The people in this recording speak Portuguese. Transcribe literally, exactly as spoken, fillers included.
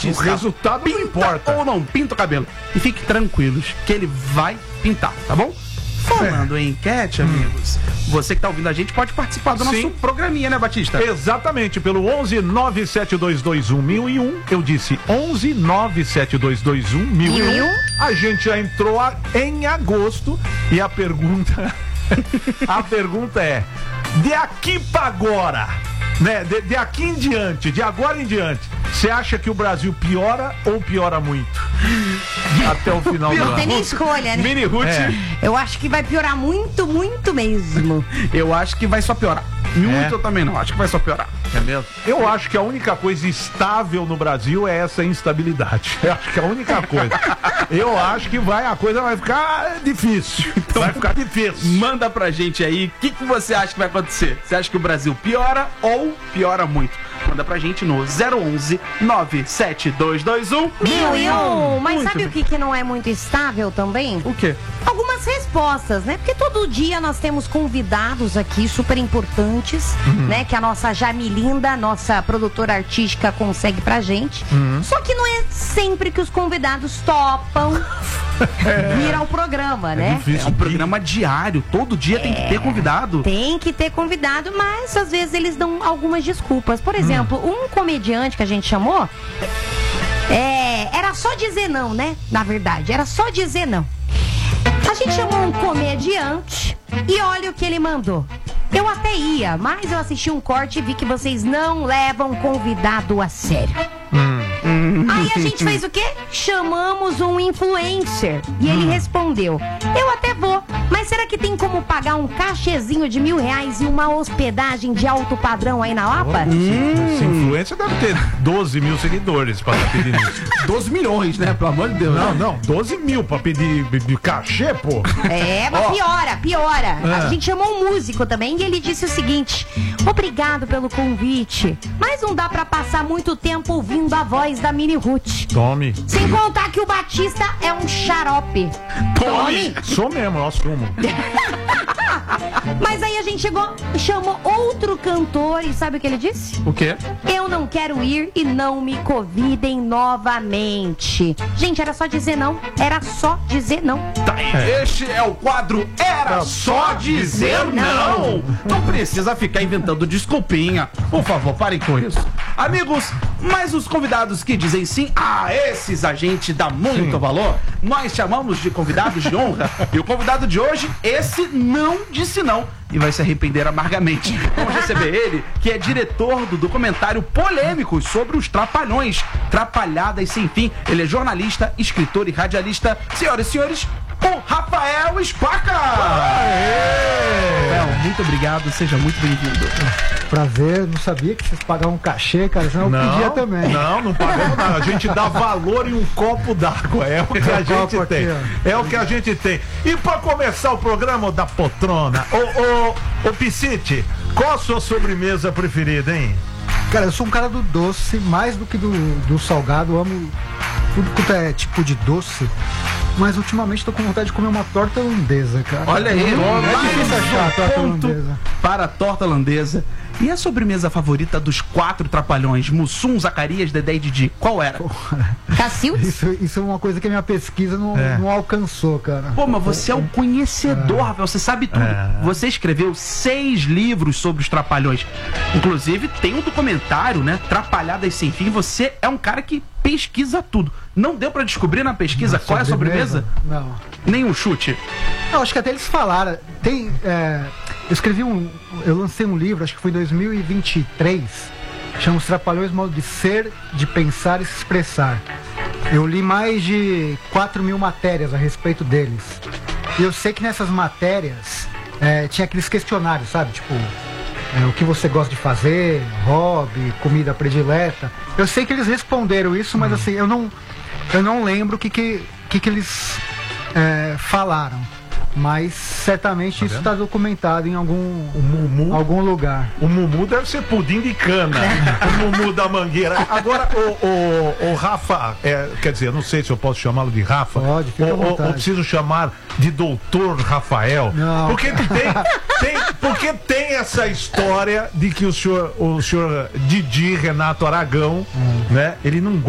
O resultado não importa. Ou não, pinta o cabelo. E fique tranquilos que ele vai pintar, tá bom? Falando em enquete, amigos, você que tá ouvindo a gente pode participar do nosso Sim. programinha, né, Batista? Exatamente, pelo onze nove sete dois dois um mil e um. Eu disse onze nove sete dois dois um mil e um. A gente já entrou a- em agosto e a pergunta a pergunta é: de aqui pra agora, né? De, de aqui em diante, de agora em diante, você acha que o Brasil piora ou piora muito? Até o final do Não ano. tem nem escolha, né? Mini Ruth, É. Eu acho que vai piorar muito, muito mesmo. eu acho que vai só piorar. Muito É. eu também não, acho que vai só piorar. É mesmo? Eu acho que a única coisa estável no Brasil é essa instabilidade. Eu acho que é a única coisa. Eu acho que vai, a coisa vai ficar difícil. Vai ficar difícil. Manda pra gente aí, o que, que você acha que vai acontecer? Você acha que o Brasil piora ou piora muito? Manda pra gente no zero onze nove sete dois dois um Mil e um. Mas Muito sabe bem. o que, que não é muito estável também? O quê? Algumas respostas, né? Porque todo dia nós temos convidados aqui super importantes, né? Que a nossa Jamilinda, nossa produtora artística, consegue pra gente. Só que não é sempre que os convidados topam vir ao programa, né? É um programa diário, todo dia tem que ter convidado. Tem que ter convidado, mas às vezes eles dão algumas desculpas. Por exemplo, um comediante que a gente chamou, é, era só dizer não, né? Na verdade, era só dizer não. A gente chamou um comediante e olha o que ele mandou. Eu até ia, mas eu assisti um corte e vi que vocês não levam convidado a sério. Aí a gente fez o quê? Chamamos um influencer. E ele respondeu: eu até vou, mas será que tem como pagar um cachezinho de mil reais e uma hospedagem de alto padrão aí na Lapa? Esse influencer deve ter doze mil seguidores pra estar pedindo isso. doze milhões, né? Pelo amor de Deus. Não, não, doze mil pra pedir de cachê, pô. É, mas piora, piora. A gente chamou um músico também e ele disse o seguinte: obrigado pelo convite, mas não dá pra passar muito tempo ouvindo a voz da Mini Ruth. Tome. Sem contar que o Batista é um xarope. Tome! Sou mesmo, eu assumo. Mas aí a gente chegou, chamou outro cantor e sabe o que ele disse? O quê? Eu não quero ir e não me convidem novamente. Gente, era só dizer não. Era só dizer não. Tá aí, este é o quadro Era Só Dizer Não. Não precisa ficar inventando desculpinha. Por favor, parem com isso. Amigos, mas os convidados que dizem sim, a esses a gente dá muito valor. Nós chamamos de convidados de honra. E o convidado de hoje, esse não disse não. E vai se arrepender amargamente. Vamos receber ele, que é diretor do documentário Polêmicos sobre os Trapalhões. Trapalhadas Sem Fim. Ele é jornalista, escritor e radialista. Senhoras e senhores, o Rafael Spaca! Rafael, muito obrigado, seja muito bem-vindo. Prazer, não sabia que vocês pagavam um cachê, cara, senão eu podia também. Não, não pagamos nada. A gente dá valor em um copo d'água. É o que a Um gente copo tem. aqui, É o que a gente tem. E pra começar o programa da poltrona, ô, ô, ô Piscite, qual a sua sobremesa preferida, hein? Cara, eu sou um cara do doce, mais do que do, do salgado, eu amo tudo quanto é tipo de doce. Mas ultimamente tô com vontade de comer uma torta holandesa, cara. Olha aí, é difícil achar a torta ponto holandesa. para a torta holandesa. E a sobremesa favorita dos quatro trapalhões, Mussum, Zacarias, Dedé e Didi, qual era? Cacildes? Isso, isso é uma coisa que a minha pesquisa não, É. não alcançou, cara. Pô, mas você é um conhecedor, Rafael, você sabe tudo. Você escreveu seis livros sobre os trapalhões. Inclusive, tem um documentário, né? Trapalhadas Sem Fim. Você é um cara que pesquisa tudo. Não deu pra descobrir na pesquisa qual é a sobremesa? Não. Nem um chute. Não, acho que até eles falaram. Tem. é, eu escrevi um. Eu lancei um livro, acho que foi em dois mil e vinte e três. Chama Os Trapalhões, modo de ser, de pensar e se expressar. Eu li mais de quatro mil matérias a respeito deles. E eu sei que nessas matérias é, tinha aqueles questionários, sabe? Tipo, é, o que você gosta de fazer, hobby, comida predileta. Eu sei que eles responderam isso, mas assim, eu não, eu não lembro o que, que, que, que eles é, falaram. Mas certamente isso está documentado em algum, O Mumu, algum lugar. o Mumu deve ser pudim de cana. O Mumu da Mangueira. Agora, o, o, o Rafa, é, quer dizer, eu não sei se eu posso chamá-lo de Rafa. Pode, fica à ou, ou, vontade. ou preciso chamar de doutor Rafael. Não. Porque tem, tem, porque tem essa história de que o senhor, o senhor Didi Renato Aragão, né, ele não